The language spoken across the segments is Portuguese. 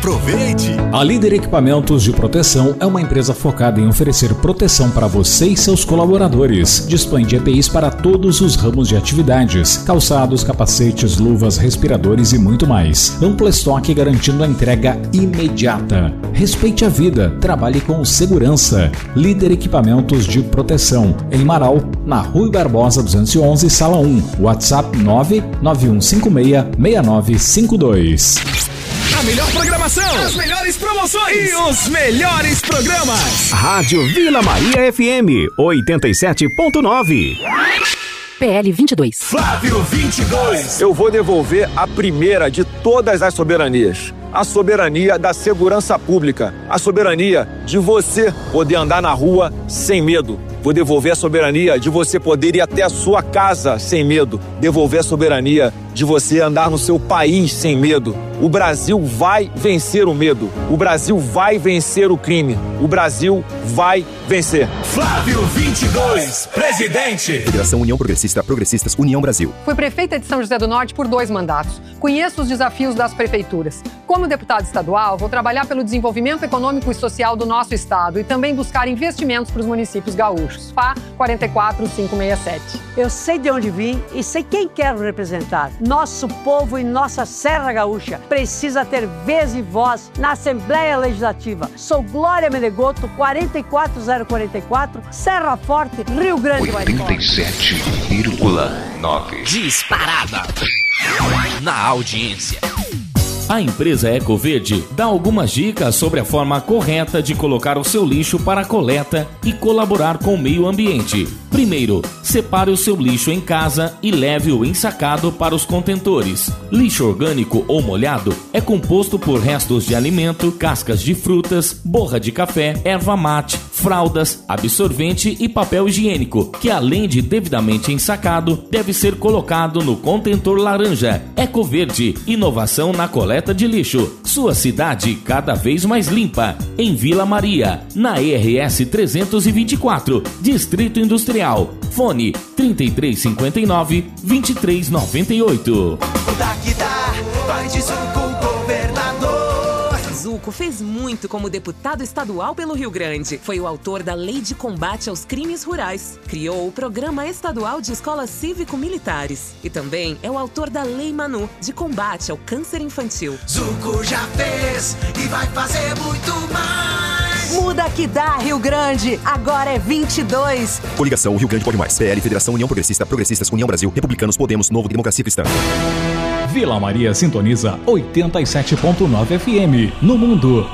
Aproveite! A Líder Equipamentos de Proteção é uma empresa focada em oferecer proteção para você e seus colaboradores. Dispõe de EPIs para todos os ramos de atividades, calçados, capacetes, luvas, respiradores e muito mais. Amplo estoque garantindo a entrega imediata. Respeite a vida, trabalhe com segurança. Líder Equipamentos de Proteção, em Marau, na Rui Barbosa 211, Sala 1. WhatsApp 991566952. A melhor programação, as melhores promoções e os melhores programas. Rádio Vila Maria FM 87.9. PL 22. Flávio 22. Eu vou devolver a primeira de todas as soberanias. A soberania da segurança pública. A soberania de você poder andar na rua sem medo. Vou devolver a soberania de você poder ir até a sua casa sem medo. Devolver a soberania de você andar no seu país sem medo. O Brasil vai vencer o medo. O Brasil vai vencer o crime. O Brasil vai vencer. Flávio 22, presidente. Federação União Progressista, Progressistas, União Brasil. Fui prefeita de São José do Norte por 2 mandatos. Conheço os desafios das prefeituras. Como deputada estadual, vou trabalhar pelo desenvolvimento econômico e social do nosso estado e também buscar investimentos para os municípios gaúchos. FA 44567. Eu sei de onde vim e sei quem quero representar. Nosso povo e nossa Serra Gaúcha precisa ter vez e voz na Assembleia Legislativa. Sou Glória Menegoto, 44044, Serra Forte, Rio Grande do Norte. 87,9. Disparada na audiência. A empresa Ecoverde dá algumas dicas sobre a forma correta de colocar o seu lixo para a coleta e colaborar com o meio ambiente. Primeiro, separe o seu lixo em casa e leve-o ensacado para os contentores. Lixo orgânico ou molhado é composto por restos de alimento, cascas de frutas, borra de café, erva mate, fraldas, absorvente e papel higiênico, que além de devidamente ensacado, deve ser colocado no contentor laranja. Ecoverde, inovação na coleta de lixo. Sua cidade cada vez mais limpa. Em Vila Maria, na ERS 324, Distrito Industrial. Fone 3359-2398. Daqui dá, vai de Zuco, governador. Zuco fez muito como deputado estadual pelo Rio Grande. Foi o autor da Lei de Combate aos Crimes Rurais. Criou o Programa Estadual de Escolas Cívico-Militares. E também é o autor da Lei Manu, de combate ao câncer infantil. Zuco já fez e vai fazer muito mais. Muda que dá, Rio Grande. Agora é 22. Coligação Rio Grande Pode Mais. PL, Federação União Progressista, Progressistas, União Brasil, Republicanos, Podemos, Novo, Democracia Cristã. Vila Maria sintoniza 87.9 FM. No mundo,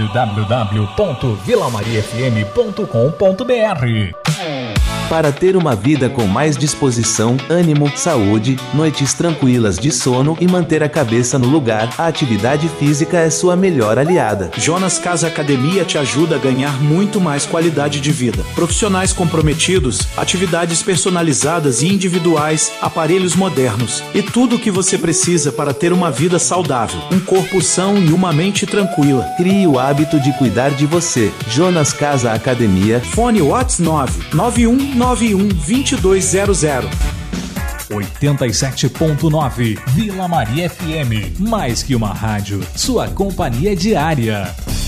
www.vilamariafm.com.br. Para ter uma vida com mais disposição, ânimo, saúde, noites tranquilas de sono e manter a cabeça no lugar, a atividade física é sua melhor aliada. Jonas Casa Academia te ajuda a ganhar muito mais qualidade de vida. Profissionais comprometidos, atividades personalizadas e individuais, aparelhos modernos e tudo o que você precisa para ter uma vida saudável, um corpo são e uma mente tranquila. Crie o hábito de cuidar de você. Jonas Casa Academia. Fone WhatsApp 991912200. 87.9 Vila Maria FM. Mais que uma rádio, sua companhia diária.